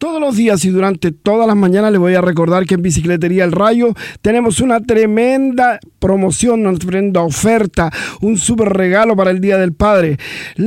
Todos los días y durante todas las mañanas les voy a recordar que en Bicicletería El Rayo tenemos una tremenda promoción, una tremenda oferta, un súper regalo para el Día del Padre.